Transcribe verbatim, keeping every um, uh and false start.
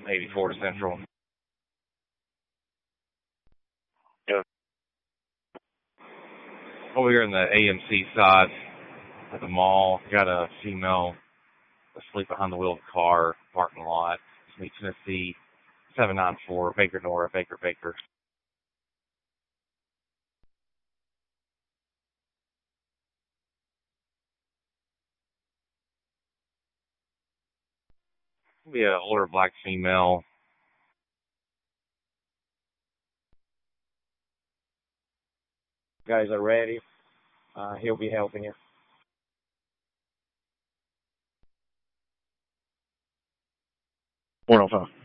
eighty-four Central. Yeah. Over here on the A M C side of the mall, got a female asleep behind the wheel of the car, parking lot. It's Tennessee, seven nine four, Baker Nora, Baker, Baker. Be an older black female. Guys are ready. Uh, he'll be helping you. one oh five.